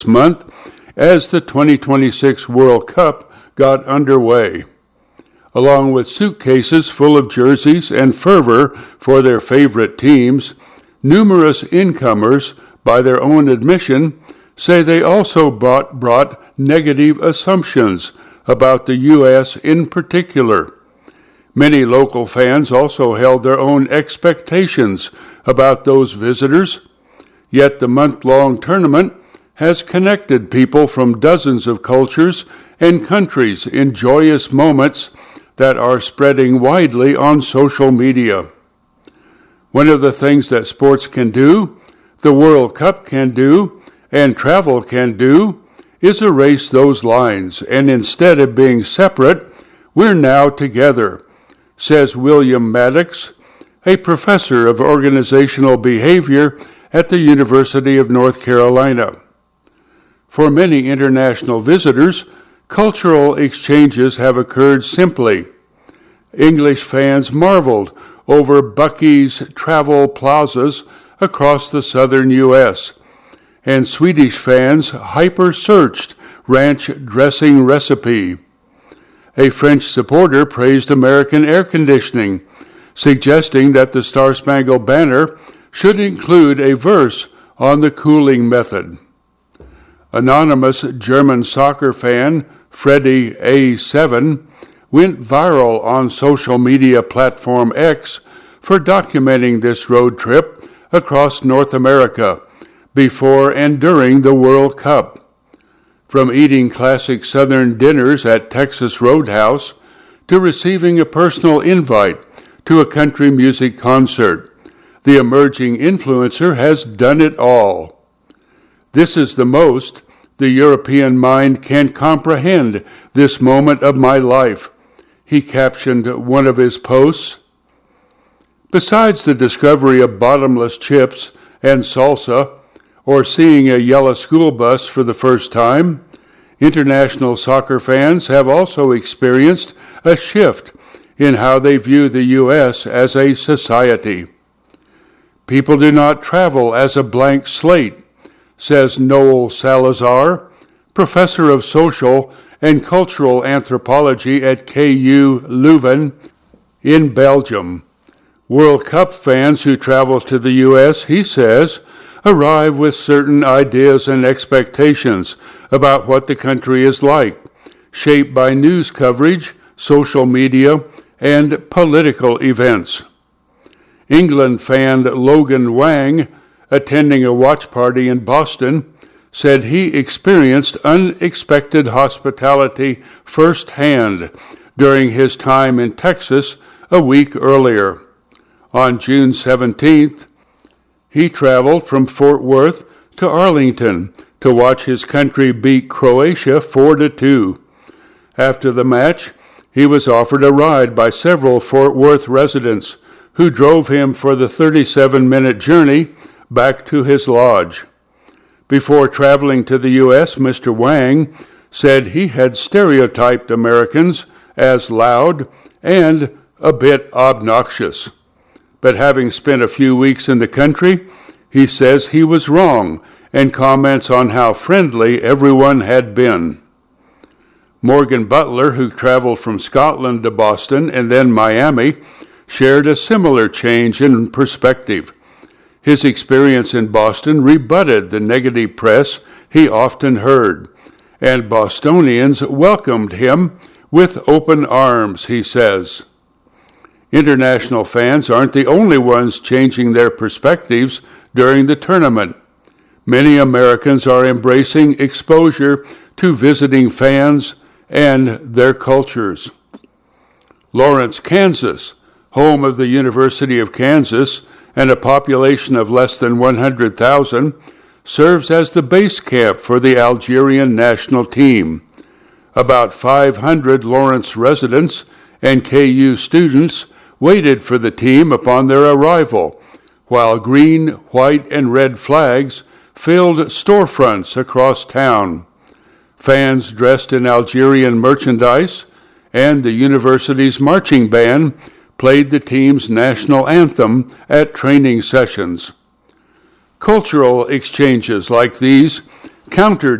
month as the 2026 World Cup got underway. Along with suitcases full of jerseys and fervor for their favorite teams, numerous incomers, by their own admission, say they also brought negative assumptions about the U.S. in particular. Many local fans also held their own expectations about those visitors, yet the month-long tournament has connected people from dozens of cultures and countries in joyous moments that are spreading widely on social media. One of the things that sports can do, the World Cup can do, and travel can do, is erase those lines, and instead of being separate, we're now together, says William Maddox, a professor of organizational behavior at the University of North Carolina. For many international visitors, cultural exchanges have occurred simply. English fans marveled over Buc-ee's travel plazas across the southern U.S., and Swedish fans hyper-searched ranch dressing recipe. A French supporter praised American air conditioning, suggesting that the Star-Spangled Banner should include a verse on the cooling method. Anonymous German soccer fan Freddie A7 went viral on social media platform X for documenting this road trip across North America before and during the World Cup. From eating classic Southern dinners at Texas Roadhouse to receiving a personal invite to a country music concert, the emerging influencer has done it all. This is the most the European mind can comprehend this moment of my life, he captioned one of his posts. Besides the discovery of bottomless chips and salsa, or seeing a yellow school bus for the first time, international soccer fans have also experienced a shift in how they view the U.S. as a society. People do not travel as a blank slate, says Noel Salazar, professor of social and cultural anthropology at KU Leuven in Belgium. World Cup fans who travel to the U.S., he says, arrive with certain ideas and expectations about what the country is like, shaped by news coverage, social media, and political events. England fan Logan Wang, attending a watch party in Boston, said he experienced unexpected hospitality firsthand during his time in Texas a week earlier. On June 17th, he traveled from Fort Worth to Arlington to watch his country beat Croatia 4-2. After the match, he was offered a ride by several Fort Worth residents who drove him for the 37-minute journey back to his lodge. Before traveling to the U.S., Mr. Wang said he had stereotyped Americans as loud and a bit obnoxious. But having spent a few weeks in the country, he says he was wrong and comments on how friendly everyone had been. Morgan Butler, who traveled from Scotland to Boston and then Miami, shared a similar change in perspective. His experience in Boston rebutted the negative press he often heard, and Bostonians welcomed him with open arms, he says. International fans aren't the only ones changing their perspectives during the tournament. Many Americans are embracing exposure to visiting fans and their cultures. Lawrence, Kansas, home of the University of Kansas and a population of less than 100,000, serves as the base camp for the Algerian national team. About 500 Lawrence residents and KU students waited for the team upon their arrival, while green, white, and red flags filled storefronts across town. Fans dressed in Algerian merchandise and the university's marching band played the team's national anthem at training sessions. Cultural exchanges like these countered